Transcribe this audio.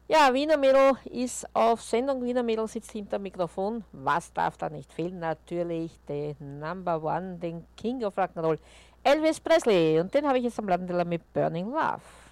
Ja, Wiener Mädel ist auf Sendung. Wiener Mädel sitzt hinter dem Mikrofon. Was darf da nicht fehlen? Natürlich den Number One, den King of Rock'n'Roll, Elvis Presley. Und den habe ich jetzt am Plattenteller mit Burning Love.